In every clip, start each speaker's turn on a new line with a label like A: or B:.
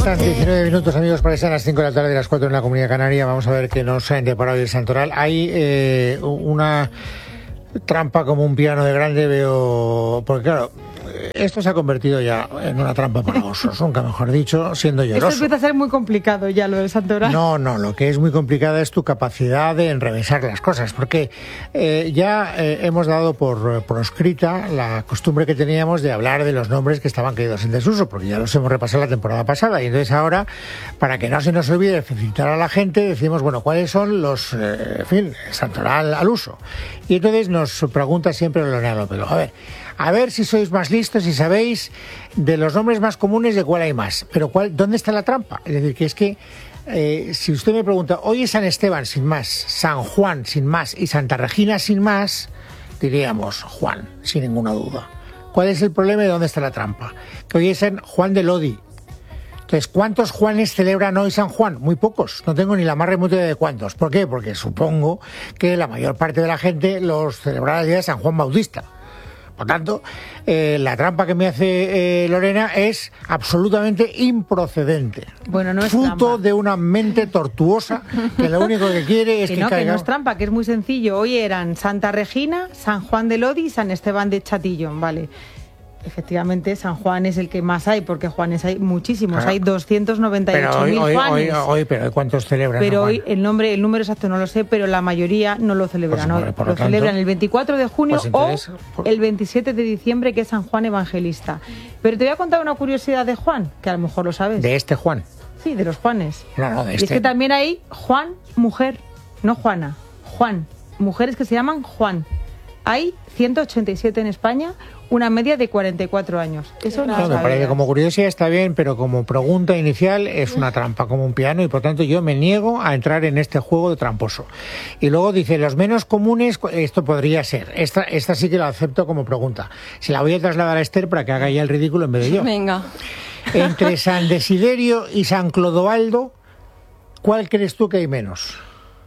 A: Faltan 19 minutos, amigos, para que sean las 5 de la tarde, las 4 en la Comunidad Canaria. Vamos a ver qué nos ha deparado el santoral. Hay una trampa como un piano de grande, veo... Porque claro, esto se ha convertido ya en una trampa para osos, nunca mejor dicho, siendo lloroso.
B: Esto empieza a ser muy complicado ya, lo del santoral.
A: No, lo que es muy complicado es tu capacidad de enrevesar las cosas, porque hemos dado por proscrita la costumbre que teníamos de hablar de los nombres que estaban caídos en desuso, porque ya los hemos repasado la temporada pasada, y entonces ahora, para que no se nos olvide felicitar a la gente, decimos, bueno, ¿cuáles son los, santoral al uso? Y entonces nos pregunta siempre Lorena López, a ver si sois más listos y sabéis de los nombres más comunes de cuál hay más. Pero ¿dónde está la trampa? Es decir, que es que si usted me pregunta, hoy es San Esteban sin más, San Juan sin más y Santa Regina sin más, diríamos Juan, sin ninguna duda. ¿Cuál es el problema y dónde está la trampa? Que hoy es San Juan de Lodi. Entonces, ¿cuántos Juanes celebran hoy San Juan? Muy pocos, no tengo ni la más remota idea de cuántos. ¿Por qué? Porque supongo que la mayor parte de la gente los celebrará el día de San Juan Bautista. Por tanto, la trampa que me hace Lorena es absolutamente improcedente.
B: Bueno, no es
A: fruto
B: trampa.
A: De una mente tortuosa que lo único que quiere es que caiga.
B: Que no es trampa, que es muy sencillo. Hoy eran Santa Regina, San Juan de Lodi y San Esteban de Chatillon, ¿vale? Efectivamente, San Juan es el que más hay, porque Juanes hay muchísimos, claro. Hay 298.000 Juanes.
A: Pero ¿cuántos celebran?
B: Pero hoy el número exacto no lo sé, pero la mayoría no lo celebran. Lo celebran el 24 de junio o el 27 de diciembre, que es San Juan Evangelista. Pero te voy a contar una curiosidad de Juan, que a lo mejor lo sabes.
A: ¿De este Juan?
B: Sí, de los Juanes.
A: No, de este.
B: Y es que también hay Juan, mujer, no Juana, Juan. Mujeres que se llaman Juan. Hay 187 en España, una media de 44 años. Eso no
A: me parece que como curiosidad está bien, pero como pregunta inicial es una trampa, como un piano, y por tanto yo me niego a entrar en este juego de tramposo. Y luego dice, los menos comunes, esto podría ser. Esta sí que la acepto como pregunta. Se la voy a trasladar a Esther para que haga ya el ridículo en vez de yo.
C: Venga.
A: Entre San Desiderio y San Clodoaldo, ¿cuál crees tú que hay menos?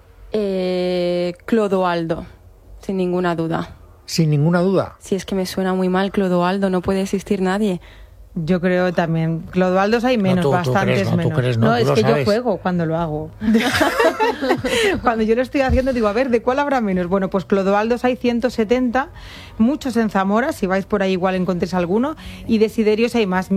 C: Clodoaldo, sin ninguna duda.
A: Sin ninguna duda.
C: Si es que me suena muy mal Clodoaldo, no puede existir nadie.
B: Yo creo también. Clodoaldos hay menos, bastantes menos.
A: No,
B: es que yo juego cuando lo hago. Cuando yo lo estoy haciendo digo, a ver, ¿de cuál habrá menos? Bueno, pues Clodoaldos hay 170, muchos en Zamora, si vais por ahí igual encontréis alguno, y Desiderios hay más,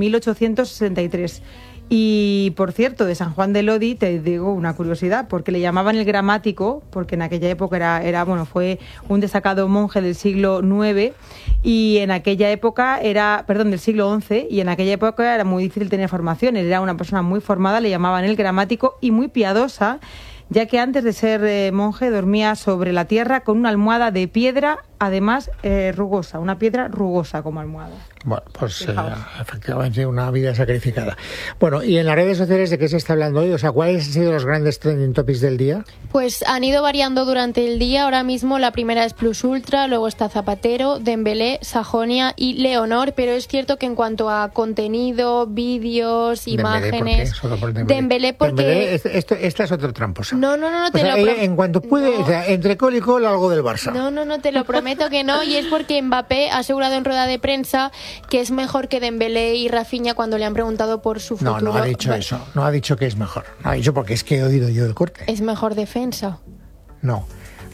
B: 1863. Y, por cierto, de San Juan de Lodi te digo una curiosidad, porque le llamaban el gramático, porque en aquella época fue un destacado monje del siglo IX, y en aquella época del siglo XI, y en aquella época era muy difícil tener formación, era una persona muy formada, le llamaban el gramático, y muy piadosa, ya que antes de ser monje dormía sobre la tierra con una almohada de piedra, además rugosa, una piedra rugosa como almohada.
A: Bueno, pues efectivamente una vida sacrificada. Bueno, ¿y en las redes sociales de qué se está hablando hoy? O sea, ¿cuáles han sido los grandes trending topics del día?
D: Pues han ido variando durante el día. Ahora mismo la primera es Plus Ultra, luego está Zapatero, Dembélé, Sajonia y Leonor, pero es cierto que en cuanto a contenido, vídeos, imágenes... Dembélé porque...
A: Esta es otra tramposa.
D: No, te lo prometo.
A: En cuanto puede, o sea, entre col y col algo del Barça.
D: No, te lo prometo que no, y es porque Mbappé ha asegurado en rueda de prensa que es mejor que Dembélé y Rafinha cuando le han preguntado por su futuro.
A: No ha dicho eso, no ha dicho que es mejor. No ha dicho porque es que he oído yo el corte.
D: ¿Es mejor defensa?
A: No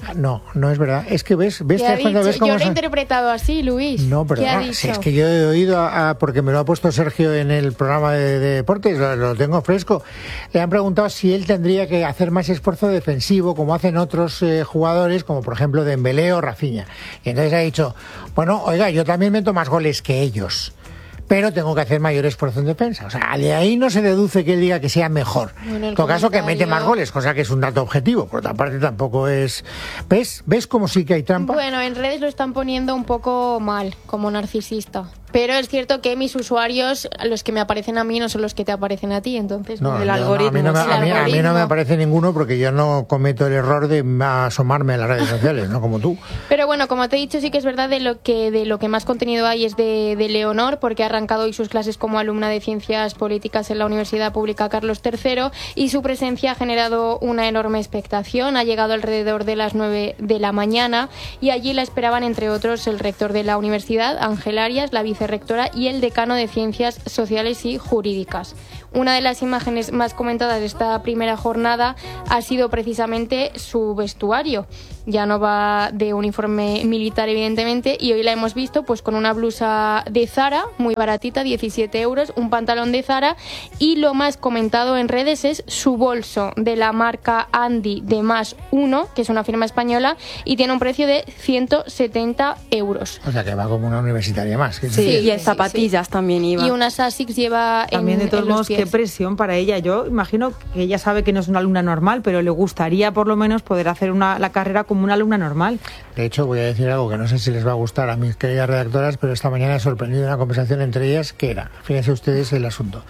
A: es verdad. Es que ves cómo
D: yo lo he interpretado así, Luis.
A: No, pero si es que yo he oído porque me lo ha puesto Sergio en el programa de deportes, lo tengo fresco. Le han preguntado si él tendría que hacer más esfuerzo defensivo, como hacen otros jugadores, como por ejemplo Dembélé o Rafinha. Y entonces ha dicho, bueno, oiga, yo también meto más goles que ellos, pero tengo que hacer mayor esfuerzo en defensa. O sea, de ahí no se deduce que él diga que sea mejor. Bueno, en todo caso, que mete más goles, cosa que es un dato objetivo. Por otra parte, tampoco es... ¿Ves cómo sí que hay trampa?
D: Bueno, en redes lo están poniendo un poco mal, como narcisista. Pero es cierto que mis usuarios, los que me aparecen a mí, no son los que te aparecen a ti. Entonces, el algoritmo...
A: A mí no me aparece ninguno porque yo no cometo el error de asomarme a las redes sociales, no como tú.
D: Pero bueno, como te he dicho, sí que es verdad de lo que más contenido hay es de Leonor, porque ha arrancado hoy sus clases como alumna de Ciencias Políticas en la Universidad Pública Carlos III, y su presencia ha generado una enorme expectación. Ha llegado alrededor de las 9 de la mañana y allí la esperaban, entre otros, el rector de la universidad, Ángel Arias, la vicerrectora y el decano de Ciencias Sociales y Jurídicas. Una de las imágenes más comentadas de esta primera jornada ha sido precisamente su vestuario. Ya no va de uniforme militar, evidentemente, y hoy la hemos visto pues con una blusa de Zara, muy baratita, 17 euros, un pantalón de Zara, y lo más comentado en redes es su bolso de la marca Andy de +1, que es una firma española, y tiene un precio de 170 euros.
A: O sea que va como una universitaria más.
C: Sí, y en zapatillas también iba.
D: Y unas Asics lleva
B: también, de todos modos, qué presión para ella. Yo imagino que ella sabe que no es una alumna normal, pero le gustaría por lo menos poder hacer la carrera como una alumna normal.
A: De hecho, voy a decir algo que no sé si les va a gustar a mis queridas redactoras, pero esta mañana he sorprendido una conversación entre ellas que era, fíjense ustedes el asunto.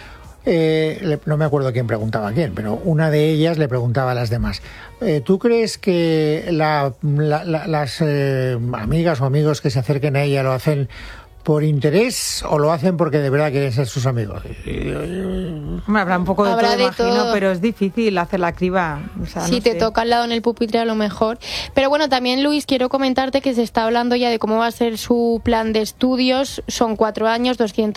A: No me acuerdo quién preguntaba a quién, pero una de ellas le preguntaba a las demás: ¿tú crees que las amigas o amigos que se acerquen a ella lo hacen por interés o lo hacen porque de verdad quieren ser sus amigos?
B: Habrá un poco de todo,
D: de
B: imagino,
D: todo.
B: Pero es difícil hacer la criba. O sea,
D: si
B: no
D: te
B: sé.
D: toca al lado en el pupitre, a lo mejor. Pero bueno, también, Luis, quiero comentarte que se está hablando ya de cómo va a ser su plan de estudios. Son 4 años,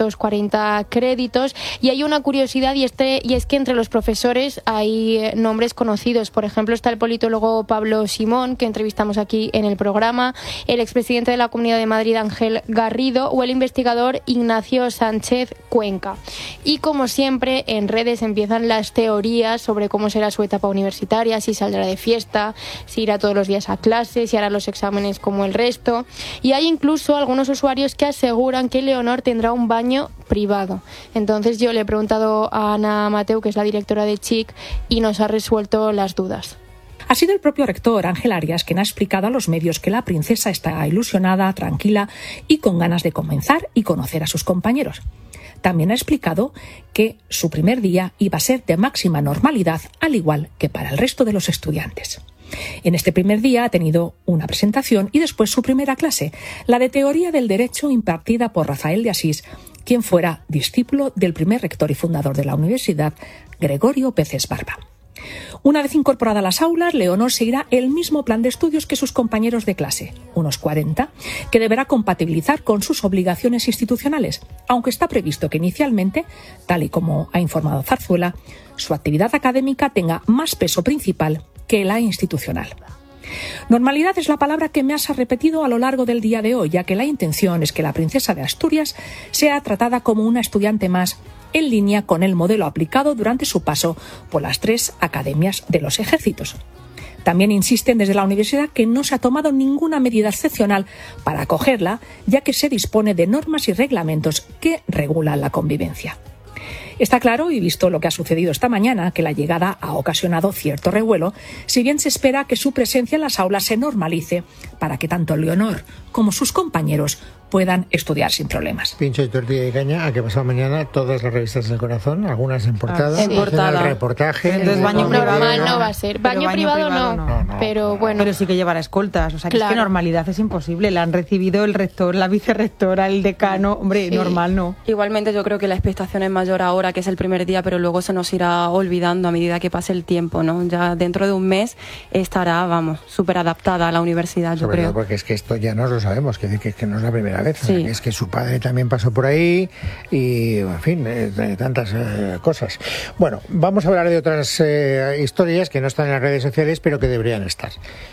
D: 240 créditos, y hay una curiosidad y es que entre los profesores hay nombres conocidos. Por ejemplo, está el politólogo Pablo Simón, que entrevistamos aquí en el programa, el expresidente de la Comunidad de Madrid, Ángel Garrido, o el investigador Ignacio Sánchez Cuenca. Y como siempre, en redes empiezan las teorías sobre cómo será su etapa universitaria, si saldrá de fiesta, si irá todos los días a clase, si hará los exámenes como el resto. Y hay incluso algunos usuarios que aseguran que Leonor tendrá un baño privado. Entonces yo le he preguntado a Ana Mateu, que es la directora de CSIC, y nos ha resuelto las dudas.
E: Ha sido el propio rector, Ángel Arias, quien ha explicado a los medios que la princesa está ilusionada, tranquila y con ganas de comenzar y conocer a sus compañeros. También ha explicado que su primer día iba a ser de máxima normalidad, al igual que para el resto de los estudiantes. En este primer día ha tenido una presentación y después su primera clase, la de Teoría del Derecho, impartida por Rafael de Asís, quien fuera discípulo del primer rector y fundador de la universidad, Gregorio Peces Barba. Una vez incorporada a las aulas, Leonor seguirá el mismo plan de estudios que sus compañeros de clase, unos 40, que deberá compatibilizar con sus obligaciones institucionales, aunque está previsto que inicialmente, tal y como ha informado Zarzuela, su actividad académica tenga más peso principal que la institucional. Normalidad es la palabra que me has repetido a lo largo del día de hoy, ya que la intención es que la princesa de Asturias sea tratada como una estudiante más, en línea con el modelo aplicado durante su paso por las 3 academias de los ejércitos. También insisten desde la universidad que no se ha tomado ninguna medida excepcional para acogerla, ya que se dispone de normas y reglamentos que regulan la convivencia. Está claro, y visto lo que ha sucedido esta mañana, que la llegada ha ocasionado cierto revuelo, si bien se espera que su presencia en las aulas se normalice para que tanto Leonor como sus compañeros puedan estudiar sin problemas.
A: Pincho y tortilla de caña, a que pasado mañana todas las revistas del corazón, algunas en portada,
C: en portada.
A: el reportaje.
B: Entonces, baño
D: Normal
B: privado
D: no va a ser. Baño privado no. Pero bueno.
B: Pero sí que llevará escoltas. O sea, que
D: Claro.
B: es que normalidad es imposible. La han recibido el rector, la vicerrectora, el decano. Hombre,
D: Sí.
B: normal no.
C: Igualmente yo creo que la expectación es mayor ahora, que es el primer día, pero luego se nos irá olvidando a medida que pase el tiempo, ¿no? Ya dentro de un mes estará, súper adaptada a la universidad, yo
A: Sobre
C: creo.
A: todo porque es que esto ya nos lo sabemos, que no es la primera vez.
C: Sí.
A: Es que su padre también pasó por ahí y, en fin, de tantas cosas. Bueno, vamos a hablar de otras historias que no están en las redes sociales, pero que deberían estar.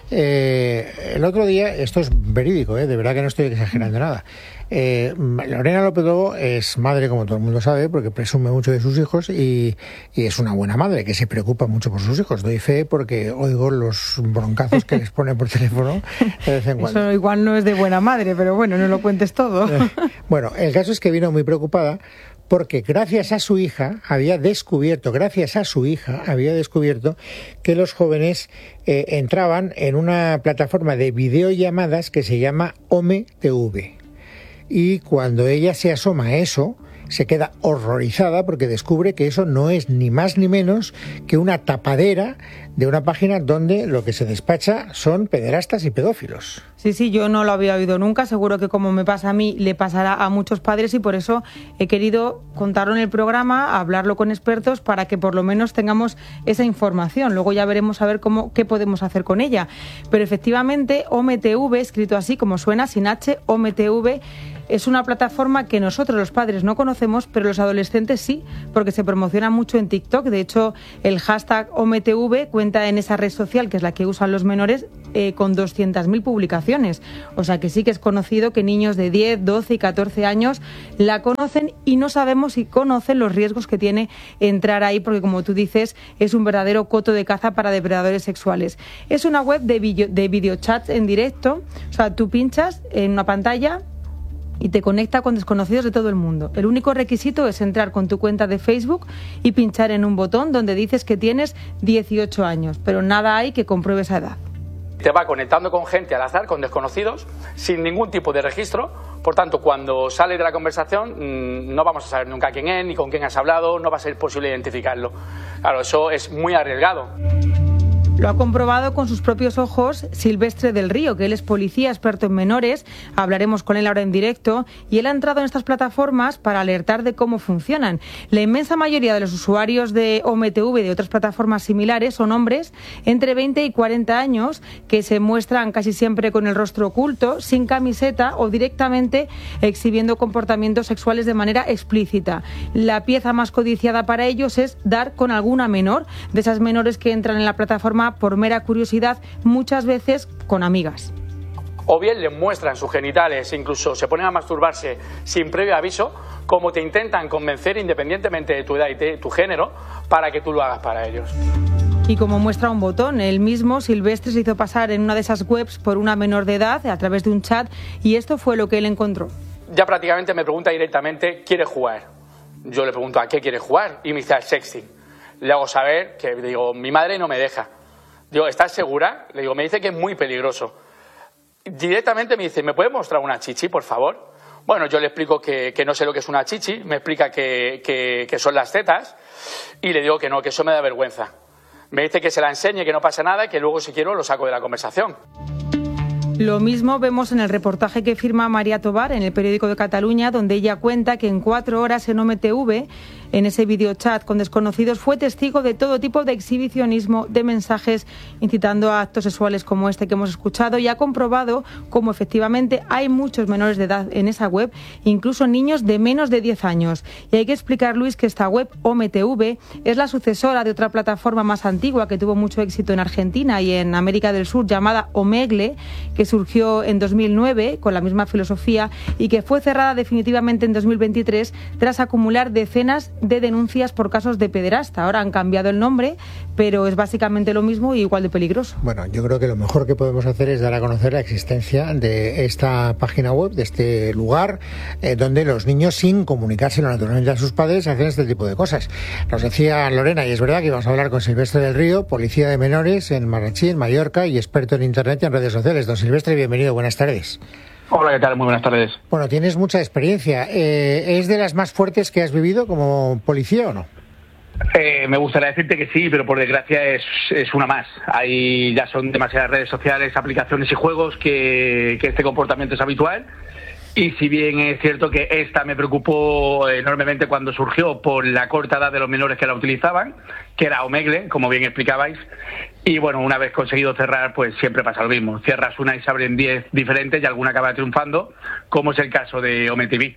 A: El otro día, esto es verídico, de verdad que no estoy exagerando nada. Lorena López Lobo es madre, como todo el mundo sabe, porque presume mucho de sus hijos y es una buena madre que se preocupa mucho por sus hijos. Doy fe porque oigo los broncazos que les pone por teléfono de vez en cuando.
B: Eso igual no es de buena madre, pero bueno, no lo cuentes todo.
A: Bueno, el caso es que vino muy preocupada porque gracias a su hija había descubierto que los jóvenes entraban en una plataforma de videollamadas que se llama OmeTV. Y cuando ella se asoma a eso, se queda horrorizada porque descubre que eso no es ni más ni menos que una tapadera de una página donde lo que se despacha son pederastas y pedófilos.
B: Sí, yo no lo había oído nunca. Seguro que como me pasa a mí, le pasará a muchos padres y por eso he querido contarlo en el programa, hablarlo con expertos para que por lo menos tengamos esa información. Luego ya veremos a ver qué podemos hacer con ella. Pero efectivamente, OmeTV, escrito así como suena, sin H, OmeTV, Es una plataforma que nosotros los padres no conocemos, pero los adolescentes sí, porque se promociona mucho en TikTok. De hecho, el hashtag OMTV cuenta en esa red social, que es la que usan los menores, con 200.000 publicaciones. O sea que sí que es conocido que niños de 10, 12 y 14 años la conocen, y no sabemos si conocen los riesgos que tiene entrar ahí, porque como tú dices, es un verdadero coto de caza para depredadores sexuales. Es una web de videochats en directo. O sea, tú pinchas en una pantalla y te conecta con desconocidos de todo el mundo. El único requisito es entrar con tu cuenta de Facebook y pinchar en un botón donde dices que tienes 18 años, pero nada hay que compruebe esa edad.
F: Te va conectando con gente al azar, con desconocidos, sin ningún tipo de registro. Por tanto, cuando sale de la conversación, no vamos a saber nunca quién es, ni con quién has hablado, no va a ser posible identificarlo. Claro, eso es muy arriesgado.
B: Lo ha comprobado con sus propios ojos Silvestre del Río, que él es policía experto en menores. Hablaremos con él ahora en directo. Y él ha entrado en estas plataformas para alertar de cómo funcionan. La inmensa mayoría de los usuarios de OMTV y de otras plataformas similares son hombres entre 20 y 40 años que se muestran casi siempre con el rostro oculto, sin camiseta o directamente exhibiendo comportamientos sexuales de manera explícita. La pieza más codiciada para ellos es dar con alguna menor, de esas menores que entran en la plataforma por mera curiosidad, muchas veces con amigas.
F: O bien les muestran sus genitales, incluso se ponen a masturbarse sin previo aviso, como te intentan convencer independientemente de tu edad y de tu género, para que tú lo hagas para ellos.
B: Y como muestra un botón, él mismo, Silvestre, se hizo pasar en una de esas webs por una menor de edad a través de un chat, y esto fue lo que él encontró.
F: Ya prácticamente me pregunta directamente, ¿quieres jugar? Yo le pregunto, ¿a qué quieres jugar? Y me dice, al sexting. Le hago saber que, digo, mi madre no me deja. Digo, ¿estás segura? Le digo, me dice que es muy peligroso. Directamente me dice, ¿me puedes mostrar una chichi, por favor? Bueno, yo le explico que no sé lo que es una chichi, me explica que son las tetas, y le digo que no, que eso me da vergüenza. Me dice que se la enseñe, que no pasa nada, y que luego, si quiero, lo saco de la conversación.
B: Lo mismo vemos en el reportaje que firma María Tobar en el periódico de Cataluña, donde ella cuenta que en 4 horas en OMTV, en ese videochat con desconocidos, fue testigo de todo tipo de exhibicionismo, de mensajes incitando a actos sexuales como este que hemos escuchado, y ha comprobado cómo efectivamente hay muchos menores de edad en esa web, incluso niños de menos de 10 años. Y hay que explicar, Luis, que esta web, OMTV, es la sucesora de otra plataforma más antigua que tuvo mucho éxito en Argentina y en América del Sur, llamada Omegle, que surgió en 2009 con la misma filosofía y que fue cerrada definitivamente en 2023 tras acumular decenas de denuncias por casos de pederasta. Ahora han cambiado el nombre, pero es básicamente lo mismo y igual de peligroso.
A: Bueno, yo creo que lo mejor que podemos hacer es dar a conocer la existencia de esta página web, de este lugar, donde los niños, sin comunicárselo naturalmente a sus padres, hacen este tipo de cosas. Nos decía Lorena, y es verdad que íbamos a hablar con Silvestre del Río, policía de menores en Marratxí, en Mallorca, y experto en Internet y en redes sociales. Don Silvestre, bienvenido, buenas tardes.
G: Hola, ¿qué tal? Muy buenas tardes.
A: Bueno, tienes mucha experiencia. ¿Es de las más fuertes que has vivido como policía o no?
G: Me gustaría decirte que sí, pero por desgracia es una más. Ahí ya son demasiadas redes sociales, aplicaciones y juegos que este comportamiento es habitual. Y si bien es cierto que esta me preocupó enormemente cuando surgió por la corta edad de los menores que la utilizaban, que era Omegle, como bien explicabais, y bueno, una vez conseguido cerrar, pues siempre pasa lo mismo. Cierras una y se abren 10 diferentes y alguna acaba triunfando, como es el caso de OMTV.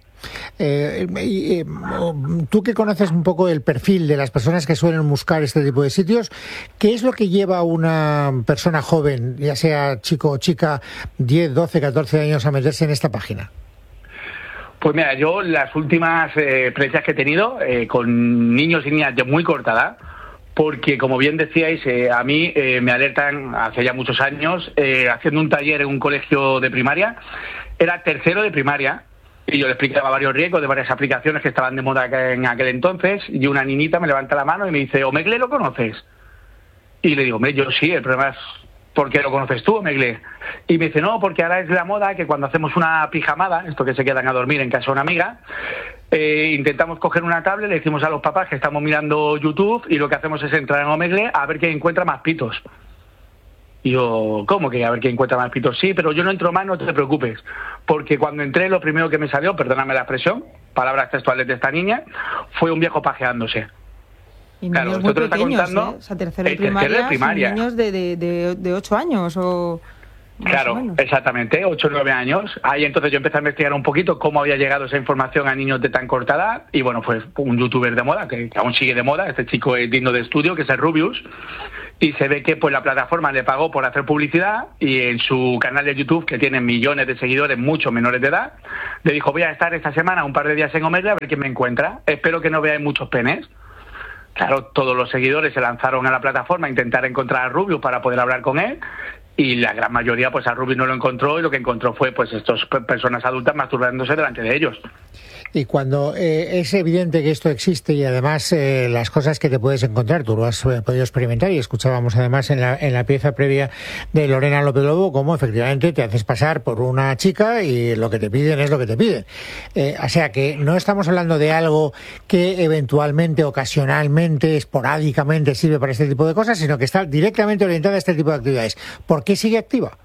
A: Tú que conoces un poco el perfil de las personas que suelen buscar este tipo de sitios, ¿qué es lo que lleva a una persona joven, ya sea chico o chica, 10, 12, 14 años, a meterse en esta página?
G: Pues mira, yo las últimas experiencias que he tenido con niños y niñas de muy corta edad, porque como bien decíais, a mí me alertan hace ya muchos años, haciendo un taller en un colegio de primaria, era tercero de primaria, y yo le explicaba varios riesgos de varias aplicaciones que estaban de moda en aquel entonces, y una niñita me levanta la mano y me dice, ¿Omegle lo conoces? Y le digo, hombre, yo sí, el problema es, ¿por qué lo conoces tú, Omegle? Y me dice, no, porque ahora es la moda que cuando hacemos una pijamada, esto que se quedan a dormir en casa de una amiga, intentamos coger una tablet, le decimos a los papás que estamos mirando YouTube y lo que hacemos es entrar en Omegle a ver quién encuentra más pitos. Y yo, ¿cómo que a ver quién encuentra más pitos? Sí, pero yo no entro más, no te preocupes. Porque cuando entré, lo primero que me salió, perdóname la expresión, palabras textuales de esta niña, fue un viejo pajeándose.
B: Y niños claro, muy pequeños, o sea, tercero de primaria, niños de 8 años o...
G: Claro, exactamente, 8 o 9 años. Ahí entonces yo empecé a investigar un poquito cómo había llegado esa información a niños de tan corta edad. Y bueno, pues un youtuber de moda, que aún sigue de moda, este chico es digno de estudio, que es el Rubius. Y se ve que pues la plataforma le pagó por hacer publicidad, y en su canal de YouTube, que tiene millones de seguidores, muchos menores de edad, le dijo: voy a estar esta semana un par de días en Omegle a ver quién me encuentra. Espero que no veáis muchos penes. Claro, todos los seguidores se lanzaron a la plataforma a intentar encontrar a Rubius para poder hablar con él, y la gran mayoría pues a Rubius no lo encontró, y lo que encontró fue pues estas personas adultas masturbándose delante de ellos.
A: Y cuando es evidente que esto existe, y además las cosas que te puedes encontrar, tú lo has podido experimentar, y escuchábamos además en la pieza previa de Lorena López Lobo cómo efectivamente te haces pasar por una chica y lo que te piden es lo que te piden. O sea que no estamos hablando de algo que eventualmente, ocasionalmente, esporádicamente sirve para este tipo de cosas, sino que está directamente orientada a este tipo de actividades. ¿Por qué sigue activa?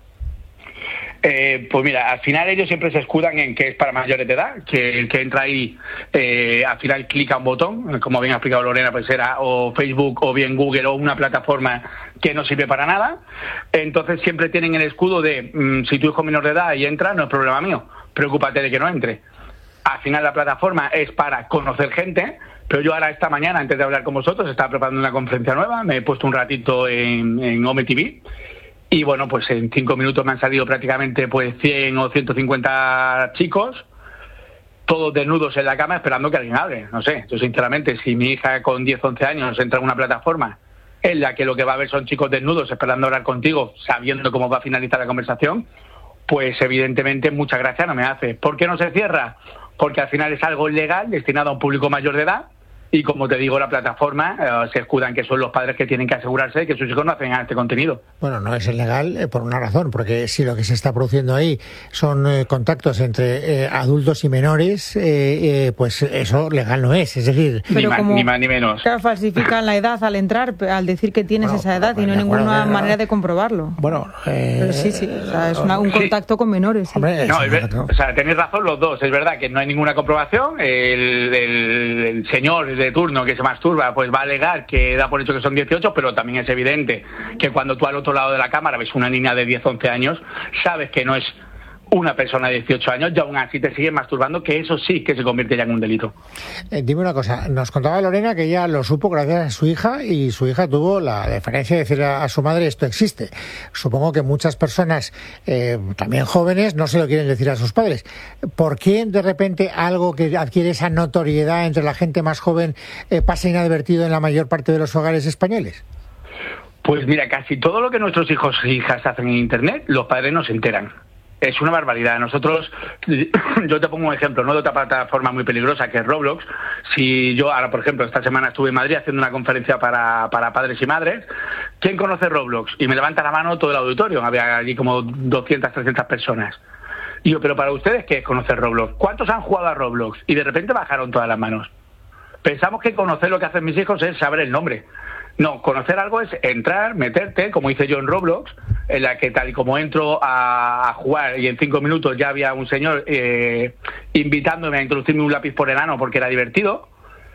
G: Pues mira, al final ellos siempre se escudan en que es para mayores de edad, que el que entra ahí al final clica un botón, como bien ha explicado Lorena, pues era o Facebook o bien Google o una plataforma que no sirve para nada. Entonces siempre tienen el escudo de si tu hijo es menor de edad y entra, no es problema mío, preocúpate de que no entre. Al final la plataforma es para conocer gente, pero yo ahora esta mañana, antes de hablar con vosotros, estaba preparando una conferencia nueva, me he puesto un ratito en Ome TV. Y bueno, pues en 5 minutos me han salido prácticamente pues 100 o 150 chicos, todos desnudos en la cama esperando que alguien hable. No sé, yo sinceramente, si mi hija con 10, 11 años entra en una plataforma en la que lo que va a ver son chicos desnudos esperando hablar contigo, sabiendo cómo va a finalizar la conversación, pues evidentemente mucha gracia no me hace. ¿Por qué no se cierra? Porque al final es algo legal, destinado a un público mayor de edad. Y como te digo, la plataforma se escudan que son los padres que tienen que asegurarse de que sus hijos no hacen este contenido.
A: Bueno, no es ilegal por una razón, porque si lo que se está produciendo ahí son contactos entre adultos y menores, pues eso legal no es. Es decir,
G: ni más ni menos.
B: Claro, falsifican la edad al entrar, al decir que tienes esa edad, y no hay ninguna manera de comprobarlo.
A: Bueno,
B: pero sí, o sea, es un contacto con menores. Sí.
A: Hombre,
G: no, o sea, tenéis razón los dos. Es verdad que no hay ninguna comprobación. El señor de turno que se masturba pues va a alegar que da por hecho que son 18, pero también es evidente que cuando tú al otro lado de la cámara ves una niña de 10, 11 años, sabes que no es una persona de 18 años y aún así te siguen masturbando, que eso sí que se convierte ya en un delito.
A: Dime una cosa, nos contaba Lorena que ella lo supo gracias a su hija, y su hija tuvo la deferencia de decir a su madre: esto existe. Supongo que muchas personas, también jóvenes, no se lo quieren decir a sus padres. ¿Por qué de repente algo que adquiere esa notoriedad entre la gente más joven pasa inadvertido en la mayor parte de los hogares españoles?
G: Pues mira, casi todo lo que nuestros hijos e hijas hacen en Internet, los padres no se enteran. Es una barbaridad. Nosotros, yo te pongo un ejemplo, no de otra plataforma muy peligrosa que es Roblox. Si yo ahora, por ejemplo, esta semana estuve en Madrid haciendo una conferencia para padres y madres, ¿quién conoce Roblox? Y me levanta la mano todo el auditorio, había allí como 200, 300 personas. Y yo, pero para ustedes, ¿qué es conocer Roblox? ¿Cuántos han jugado a Roblox? Y de repente bajaron todas las manos. Pensamos que conocer lo que hacen mis hijos es saber el nombre. No, conocer algo es entrar, meterte, como hice yo en Roblox, en la que tal y como entro a jugar y en 5 minutos ya había un señor invitándome a introducirme un lápiz por el ano porque era divertido.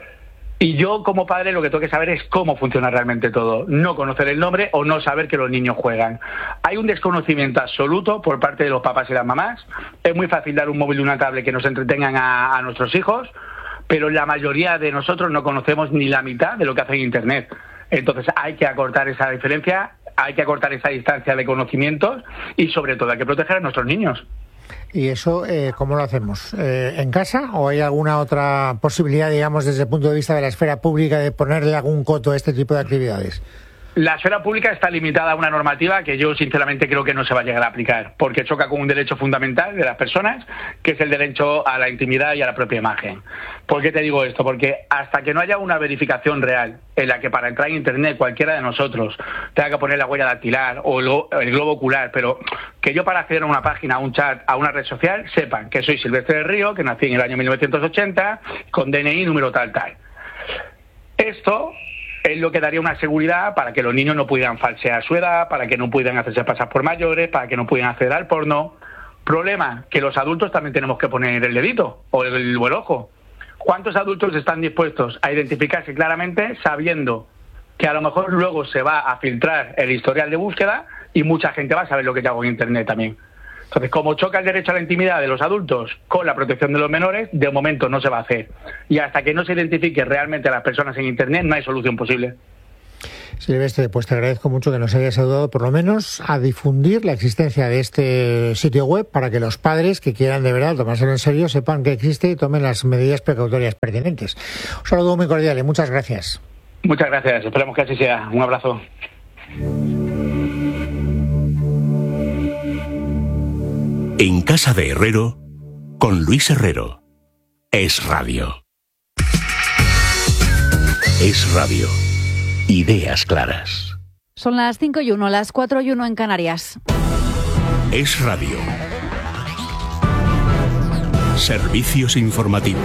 G: Y yo como padre lo que tengo que saber es cómo funciona realmente todo, no conocer el nombre o no saber que los niños juegan. Hay un desconocimiento absoluto por parte de los papás y las mamás. Es muy fácil dar un móvil y una tablet que nos entretengan a nuestros hijos, pero la mayoría de nosotros no conocemos ni la mitad de lo que hace en Internet. Entonces hay que acortar esa diferencia, hay que acortar esa distancia de conocimientos y sobre todo hay que proteger a nuestros niños.
A: ¿Y eso cómo lo hacemos? ¿En casa o hay alguna otra posibilidad, digamos, desde el punto de vista de la esfera pública, de ponerle algún coto a este tipo de actividades?
G: La esfera pública está limitada a una normativa que yo sinceramente creo que no se va a llegar a aplicar, porque choca con un derecho fundamental de las personas, que es el derecho a la intimidad y a la propia imagen. ¿Por qué te digo esto? Porque hasta que no haya una verificación real en la que para entrar en Internet cualquiera de nosotros tenga que poner la huella dactilar o el globo ocular, pero que yo para acceder a una página, a un chat, a una red social, sepan que soy Silvestre del Río, que nací en el año 1980, con DNI número tal. Esto es lo que daría una seguridad para que los niños no pudieran falsear su edad, para que no pudieran hacerse pasar por mayores, para que no pudieran acceder al porno. Problema, que los adultos también tenemos que poner el dedito o el ojo. ¿Cuántos adultos están dispuestos a identificarse claramente sabiendo que a lo mejor luego se va a filtrar el historial de búsqueda y mucha gente va a saber lo que yo hago en Internet también. Entonces, como choca el derecho a la intimidad de los adultos con la protección de los menores, de momento no se va a hacer. Y hasta que no se identifique realmente a las personas en Internet, no hay solución posible.
A: Silvestre, pues te agradezco mucho que nos hayas ayudado por lo menos a difundir la existencia de este sitio web para que los padres que quieran de verdad tomárselo en serio sepan que existe y tomen las medidas precautorias pertinentes. Un saludo muy cordial y muchas gracias.
G: Muchas gracias, esperemos que así sea. Un abrazo.
H: En Casa de Herrero, con Luis Herrero. Es Radio. Es Radio. Ideas claras.
I: Son las 5:01, las 4:01 en Canarias.
H: Es Radio. Servicios informativos.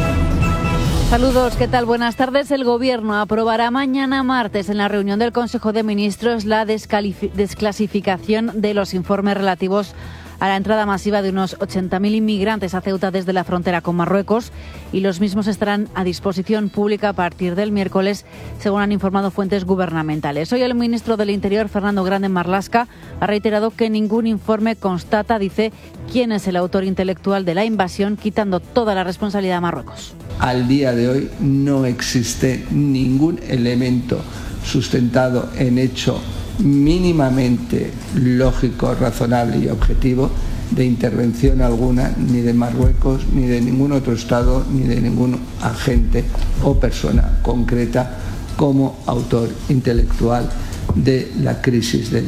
I: Saludos, ¿qué tal? Buenas tardes. El Gobierno aprobará mañana martes en la reunión del Consejo de Ministros la desclasificación de los informes relativos a la entrada masiva de unos 80.000 inmigrantes a Ceuta desde la frontera con Marruecos, y los mismos estarán a disposición pública a partir del miércoles, según han informado fuentes gubernamentales. Hoy el ministro del Interior, Fernando Grande Marlaska, ha reiterado que ningún informe constata, dice, quién es el autor intelectual de la invasión, quitando toda la responsabilidad a Marruecos.
J: Al día de hoy no existe ningún elemento sustentado en hecho mínimamente lógico, razonable y objetivo de intervención alguna, ni de Marruecos, ni de ningún otro Estado, ni de ningún agente o persona concreta como autor intelectual de la crisis del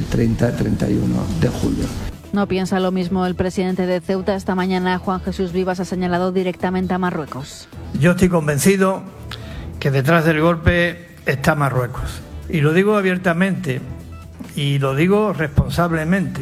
J: 30-31 de julio.
I: No piensa lo mismo el presidente de Ceuta. Esta mañana Juan Jesús Vivas ha señalado directamente a Marruecos.
K: Yo estoy convencido que detrás del golpe está Marruecos. Y lo digo abiertamente y lo digo responsablemente.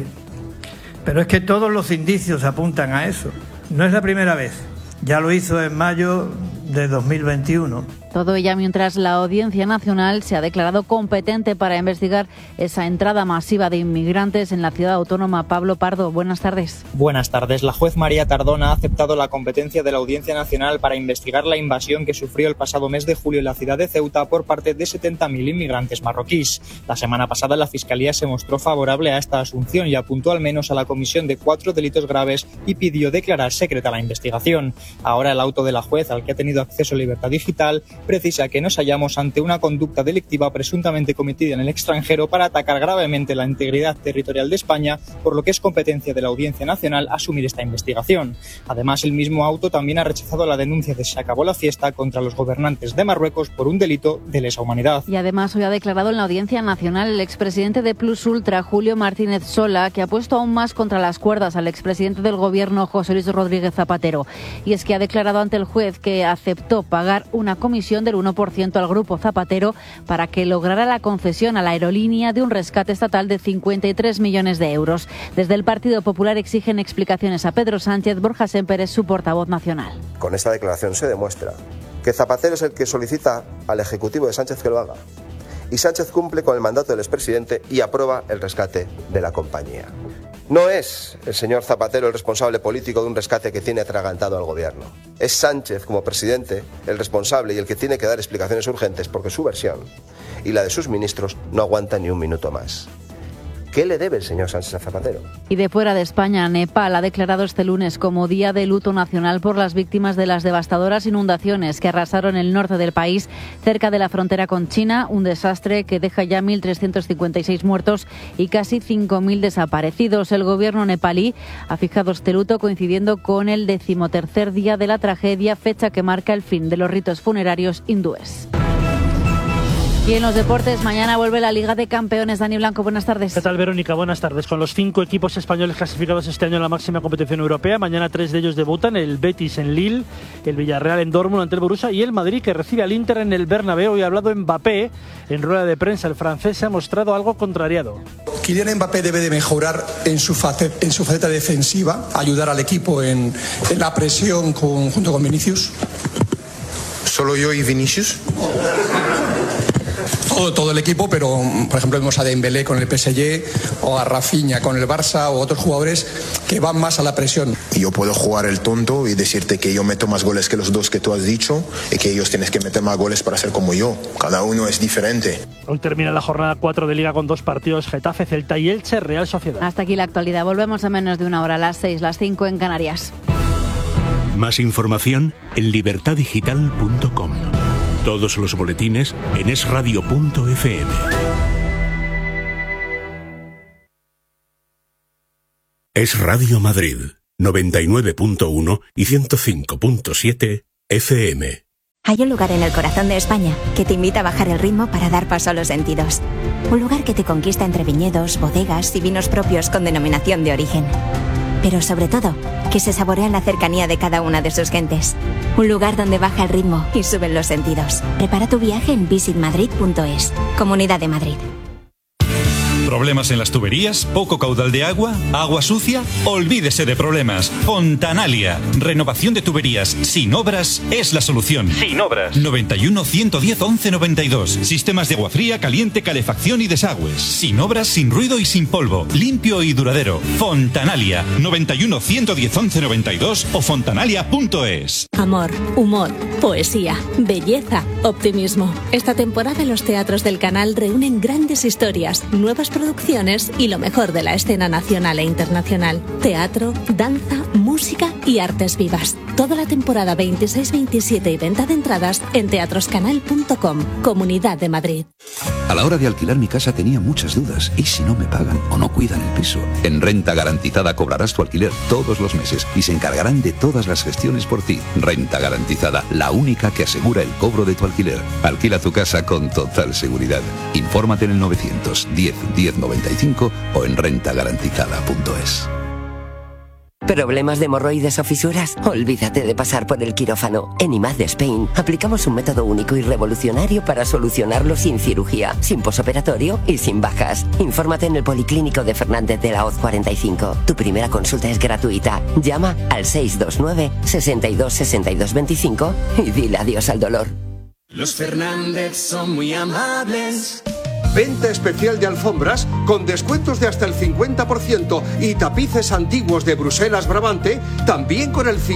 K: Pero es que todos los indicios apuntan a eso. No es la primera vez. Ya lo hizo en mayo de 2021.
I: Todo ello mientras la Audiencia Nacional se ha declarado competente para investigar esa entrada masiva de inmigrantes en la ciudad autónoma. Pablo Pardo, buenas tardes.
L: Buenas tardes. La juez María Tardona ha aceptado la competencia de la Audiencia Nacional para investigar la invasión que sufrió el pasado mes de julio en la ciudad de Ceuta por parte de 70.000 inmigrantes marroquíes. La semana pasada la Fiscalía se mostró favorable a esta asunción y apuntó al menos a la comisión de 4 delitos graves y pidió declarar secreta la investigación. Ahora el auto de la juez, al que ha tenido acceso a libertad digital, precisa que nos hallamos ante una conducta delictiva presuntamente cometida en el extranjero para atacar gravemente la integridad territorial de España, por lo que es competencia de la Audiencia Nacional asumir esta investigación. Además, el mismo auto también ha rechazado la denuncia de Se acabó la fiesta contra los gobernantes de Marruecos por un delito de lesa humanidad.
I: Y además hoy ha declarado en la Audiencia Nacional el expresidente de Plus Ultra, Julio Martínez Sola, que ha puesto aún más contra las cuerdas al expresidente del Gobierno, José Luis Rodríguez Zapatero. Y es que ha declarado ante el juez que aceptó pagar una comisión del 1% al Grupo Zapatero para que lograra la concesión a la aerolínea de un rescate estatal de 53 millones de euros. Desde el Partido Popular exigen explicaciones a Pedro Sánchez. Borja Sémper es su portavoz nacional.
M: Con esta declaración se demuestra que Zapatero es el que solicita al Ejecutivo de Sánchez que lo haga. Y Sánchez cumple con el mandato del expresidente y aprueba el rescate de la compañía. No es el señor Zapatero el responsable político de un rescate que tiene atragantado al gobierno. Es Sánchez, como presidente, el responsable y el que tiene que dar explicaciones urgentes porque su versión y la de sus ministros no aguanta ni un minuto más. ¿Qué le debe el señor Sánchez a Zapatero?
I: Y de fuera de España, Nepal ha declarado este lunes como día de luto nacional por las víctimas de las devastadoras inundaciones que arrasaron el norte del país, cerca de la frontera con China, un desastre que deja ya 1.356 muertos y casi 5.000 desaparecidos. El gobierno nepalí ha fijado este luto coincidiendo con el 13º día de la tragedia, fecha que marca el fin de los ritos funerarios hindúes. Y en los deportes, mañana vuelve la Liga de Campeones. Dani Blanco, buenas tardes.
N: ¿Qué tal, Verónica? Buenas tardes. Con los 5 equipos españoles clasificados este año en la máxima competición europea, mañana 3 de ellos debutan: el Betis en Lille, el Villarreal en Dortmund ante el Borussia y el Madrid, que recibe al Inter en el Bernabéu. Y ha hablado Mbappé en rueda de prensa. El francés se ha mostrado algo contrariado.
O: Kylian Mbappé debe de mejorar en su faceta defensiva, ayudar al equipo en la presión junto con Vinicius.
P: ¿Solo yo y Vinicius?
O: Todo el equipo, pero por ejemplo vemos a Dembélé con el PSG o a Rafinha con el Barça o otros jugadores que van más a la presión.
P: Yo puedo jugar el tonto y decirte que yo meto más goles que los dos que tú has dicho y que ellos tienen que meter más goles para ser como yo. Cada uno es diferente.
N: Hoy termina la jornada 4 de Liga con 2 partidos: Getafe, Celta y Elche, Real Sociedad.
I: Hasta aquí la actualidad. Volvemos a menos de una hora, a las 6, las 5 en Canarias.
H: Más información en libertadigital.com. Todos los boletines en esradio.fm. Es Radio Madrid, 99.1 y 105.7 FM.
Q: Hay un lugar en el corazón de España que te invita a bajar el ritmo para dar paso a los sentidos. Un lugar que te conquista entre viñedos, bodegas y vinos propios con denominación de origen. Pero sobre todo, que se saborea en la cercanía de cada una de sus gentes. Un lugar donde baja el ritmo y suben los sentidos. Prepara tu viaje en visitmadrid.es. Comunidad de Madrid.
R: ¿Problemas en las tuberías? ¿Poco caudal de agua? ¿Agua sucia? Olvídese de problemas. Fontanalia. Renovación de tuberías sin obras es la solución. Sin obras. 91 110 11 92. Sistemas de agua fría, caliente, calefacción y desagües. Sin obras, sin ruido y sin polvo. Limpio y duradero. Fontanalia. 91 110 11 92 o fontanalia.es.
S: Amor, humor, poesía, belleza, optimismo. Esta temporada los teatros del canal reúnen grandes historias, nuevas producciones y lo mejor de la escena nacional e internacional. Teatro, danza, música y artes vivas. Toda la temporada 26, 27 y venta de entradas en teatroscanal.com. Comunidad de Madrid.
T: A la hora de alquilar mi casa tenía muchas dudas. ¿Y si no me pagan o no cuidan el piso? En Renta Garantizada cobrarás tu alquiler todos los meses y se encargarán de todas las gestiones por ti. Renta Garantizada, la única que asegura el cobro de tu alquiler. Alquila tu casa con total seguridad. Infórmate en el 910 1095 o en rentagarantizada.es.
U: ¿Problemas de hemorroides o fisuras? Olvídate de pasar por el quirófano. En IMAD de Spain aplicamos un método único y revolucionario para solucionarlo sin cirugía, sin posoperatorio y sin bajas. Infórmate en el Policlínico de Fernández de la Hoz 45. Tu primera consulta es gratuita. Llama al 629 62 62 25 y dile adiós al dolor.
V: Los Fernández son muy amables.
W: Venta especial de alfombras con descuentos de hasta el 50% y tapices antiguos de Bruselas Brabante también con el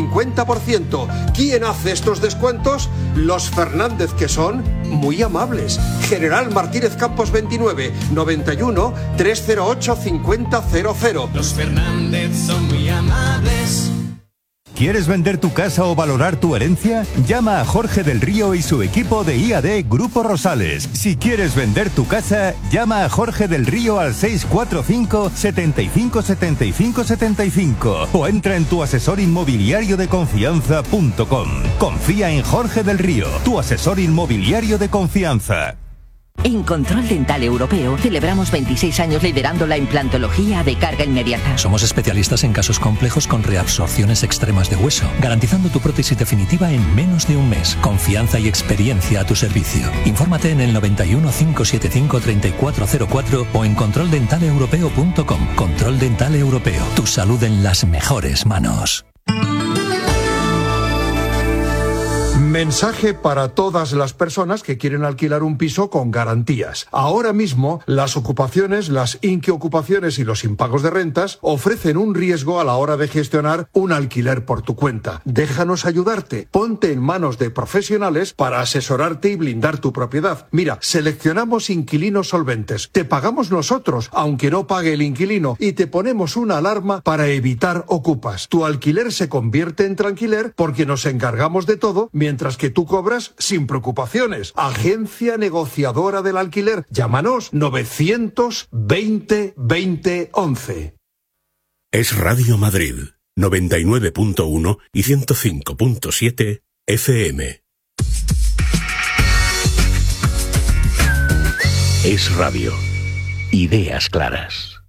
W: 50%. ¿Quién hace estos descuentos? Los Fernández, que son muy amables. General Martínez Campos 29 91 308 5000.
V: Los Fernández son muy amables.
X: ¿Quieres vender tu casa o valorar tu herencia? Llama a Jorge del Río y su equipo de IAD Grupo Rosales. Si quieres vender tu casa, llama a Jorge del Río al 645 75 75 75 o entra en tuasesorinmobiliariodeconfianza.com. Confía en Jorge del Río, tu asesor inmobiliario de confianza.
Y: En Control Dental Europeo celebramos 26 años liderando la implantología de carga inmediata.
Z: Somos especialistas en casos complejos con reabsorciones extremas de hueso, garantizando tu prótesis definitiva en menos de un mes. Confianza y experiencia a tu servicio. Infórmate en el 91 575 3404 o en controldentaleuropeo.com. Control Dental Europeo. Tu salud en las mejores manos.
W: Mensaje para todas las personas que quieren alquilar un piso con garantías. Ahora mismo, las ocupaciones, las inquiocupaciones y los impagos de rentas ofrecen un riesgo a la hora de gestionar un alquiler por tu cuenta. Déjanos ayudarte. Ponte en manos de profesionales para asesorarte y blindar tu propiedad. Mira, seleccionamos inquilinos solventes. Te pagamos nosotros, aunque no pague el inquilino, y te ponemos una alarma para evitar ocupas. Tu alquiler se convierte en tranquiler porque nos encargamos de todo, mientras que tú cobras sin preocupaciones. Agencia negociadora del alquiler. Llámanos 920 20 11.
H: Es Radio Madrid, 99.1 y 105.7 FM. Es Radio. Ideas claras.